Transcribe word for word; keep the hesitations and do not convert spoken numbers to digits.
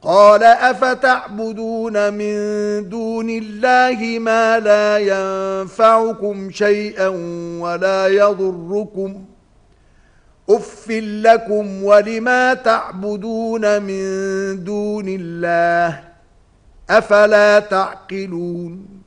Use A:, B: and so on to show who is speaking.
A: قال أفتعبدون من دون الله ما لا ينفعكم شيئا ولا يضركم أف لكم ولما تعبدون من دون الله أفلا تعقلون